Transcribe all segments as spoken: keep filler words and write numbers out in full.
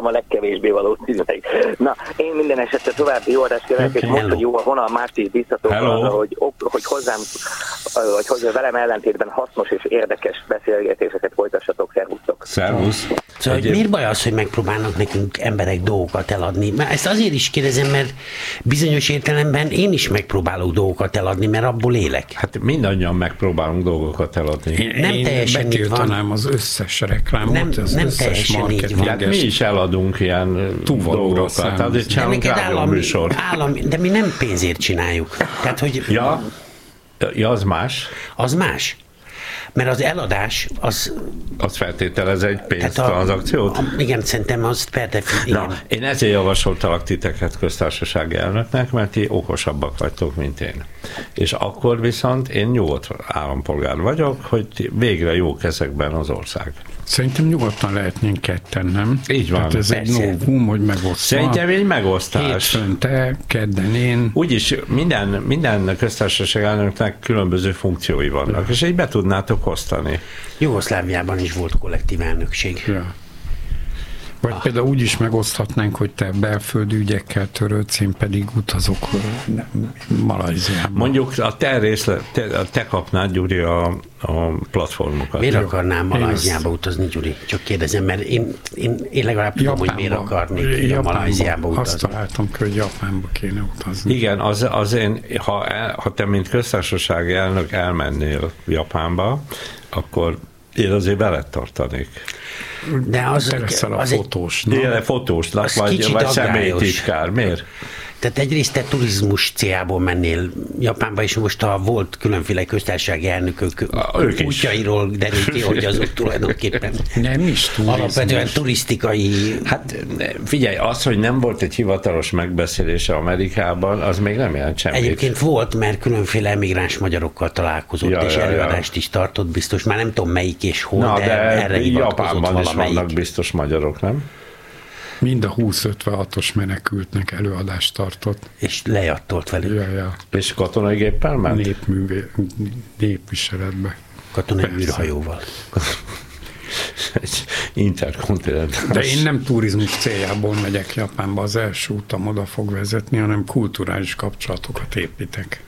a legkevésbé valószínűleg. Na, én minden esetre további jó adást kérek, és most, hogy jó a vonal, Márti is biztatok arra, hogy, hogy hozzám, vagy hozzá velem ellentétben hasznos és érdekes beszélgetéseket folytassatok. Szervusztok! Szervusz! Szóval, hogy miért baj az, hogy megpróbálnak nekünk emberek dolgokat eladni? Mert ezt azért is kérdezem, mert bizonyos értelemben én is megpróbálok dolgokat eladni, mert abból élek. Hát mindannyian megpróbálunk dolgokat eladni. Én, nem teljesen így van. az összes reklámot, nem, az nem összes marketinges. Hát mi is eladunk ilyen dolgokat. Tehát csinálunk rádióműsor. Állami, de mi nem pénzért csináljuk. Tehát, hogy ja, ja, az más. Az más. Mert az eladás, az... Az feltételez egy pénztranszakciót? Igen, szerintem az per definíció. Na, én ezért javasoltalak titeket köztársasági elnöknek, mert ti okosabbak vagytok, mint én. És akkor viszont én nyugodt állampolgár vagyok, hogy végre jó kezekben az ország. Szerintem nyugodtan lehetnénk ketten, nem? Így van. Hát ez persze. egy novum, hogy megosztva. Szerintem egy megosztás. Hétfőn te, kedden én. Úgyis minden, minden köztársaság elnöknek különböző funkciói vannak, és így be tudnátok osztani. Jugoszláviában is volt kollektív elnökség. Ja. Vagy ah. például úgy is megoszthatnánk, hogy te belföldi ügyekkel törődsz, én pedig utazok Malajziában. Mondjuk a te részlet, te, te kapnád, Gyuri, a, a platformokat. Miért akarnám Malajziába utazni, Gyuri? Csak kérdezem, mert én, én, én legalább tudom, Japánba, hogy miért akarnék a Malajziába utazni. Azt találtam ki, hogy Japánba kéne utazni. Igen, az, az én, ha, el, ha te mint köztársasági elnök elmennél Japánba, akkor én azért veled tartanék. De az, Kereszel a az fotósnak. Egy, fotósnak, vagy, vagy személytitkár. Miért? Tehát egyrészt te turizmus céljából mennél Japánba, és most a volt különféle köztársasági elnökök útjairól derül ki, hogy azok tulajdonképpen nem is turizmus. Alapvetően turisztikai... Hát figyelj, az, hogy nem volt egy hivatalos megbeszélése Amerikában, az még nem jelent semmit. Egyébként volt, mert különféle emigráns magyarokkal találkozott, ja, és ja, előadást ja. is tartott biztos. Már nem tudom melyik és hol, Na, de, de erre hivatkozott Japánban is valamelyik. vannak biztos magyarok, nem? Mind a húsz ötvenhatos menekültnek előadást tartott. És lejattolt velük. Ja, ja. És katonai géppel ment? Népművé, népviseletbe. Katonai űrhajóval. Egy interkontinentális. De én nem turizmus céljából megyek Japánba, az első utam oda fog vezetni, hanem kulturális kapcsolatokat építek.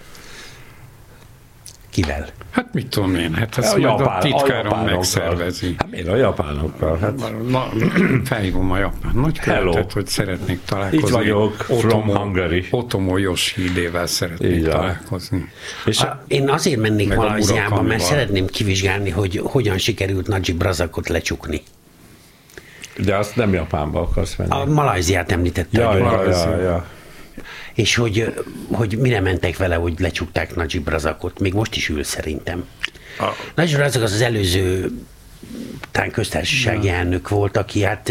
Kivel? Hát mit tudom én, hát ezt a, majd japán, a titkárom a megszervezi. Hát miért a japánokkal? Hát... Na, felhívom a japán nagykövetet, hogy szeretnék találkozni. Itt vagyok, from Hungary. Otomo Yoshihidével szeretnék találkozni. És a, én azért mennék Malajziába, mert szeretném kivizsgálni, hogy hogyan sikerült Najib Razakot lecsukni. De azt nem Japánba akarsz menni. A Malajziát említette. Ja, ja, ja, ja. És hogy, hogy mire mentek vele, hogy lecsukták Najib Razakot. Még most is ül szerintem. A... Najib Razak az az előző tán köztársasági ja. elnök volt, aki hát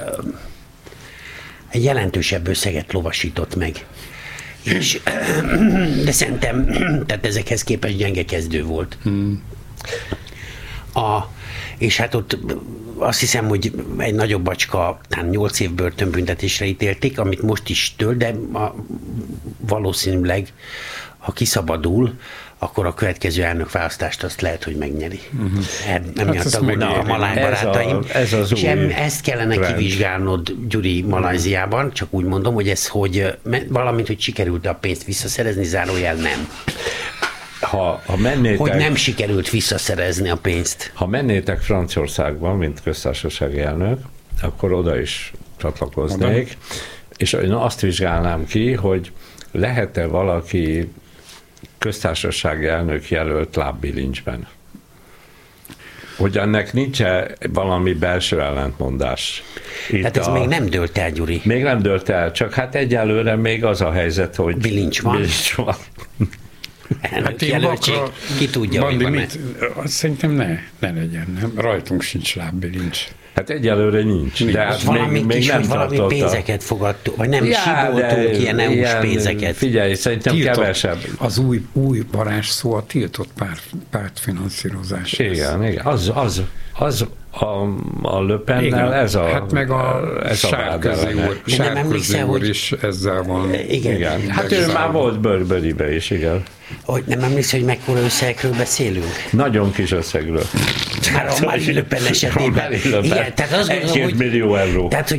egy jelentősebb összeget lovasított meg. És, de szerintem, tehát ezekhez képest gyenge kezdő volt. Hmm. A, és hát ott azt hiszem, hogy egy nagyobb bacska, talán nyolc év börtönbüntetésre ítélték, amit most is tölt, de a, valószínűleg, ha kiszabadul, akkor a következő elnökválasztást azt lehet, hogy megnyeri. Uh-huh. Emiatt hát aggódnak a maláj barátaim. Ez, a, ez és em, ezt kellene trend. Kivizsgálnod, Gyuri, Malajziában, csak úgy mondom, hogy ez, hogy valamint, hogy sikerült a pénzt visszaszerezni, zárójel nem. Ha, ha mennétek, hogy nem sikerült visszaszerezni a pénzt. Ha mennétek Franciaországban, mint köztársasági elnök, akkor oda is csatlakoznék, oda. És én azt vizsgálnám ki, hogy lehet-e valaki köztársasági elnök jelölt lábbilincsben? Hogy ennek nincs-e valami belső ellentmondás? Itt Tehát ez a... még nem dőlt el, Gyuri. Még nem dőlt el, csak hát egyelőre még az a helyzet, hogy bilincs van. Bilincs van. Hát jelöltség, ki tudja, Bandi, hogy van mit, szerintem ne, ne legyen, nem? Rajtunk sincs lábbilincs. Hát egyelőre nincs. nincs. De hát valami még, még kis, nem valami tartotta. Pénzeket fogadtunk, vagy nem, ja, siboltunk ilyen é u-s pénzeket. Figyelj, szerintem tiltott, kevesebb. Az új, új varázsszó a tiltott párt, pártfinanszírozás. Igen, igen. Az, az, az a, a Le Pennel ez a hát meg a Sárközi úr, Sárközi úr is ezzel van. Igen. igen. Hát ő már volt Börböribe is, igen. Hogy nem emlékszel, hogy mekkora összegekről beszélünk? Nagyon kis összegről. Már a Marine Le Pen esetében. Igen, tehát azt gondolom, hogy millió euró. Tehát,